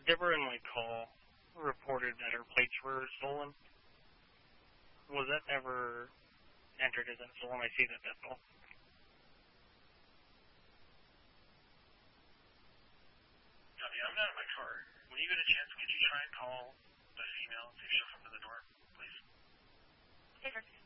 Deborah in my call reported that her plates were stolen. Was that ever entered as that stolen? I see that, that's all. I'm not in my car. When you get a chance, could you try and call the female, see if she'll come to the door, please? Hey,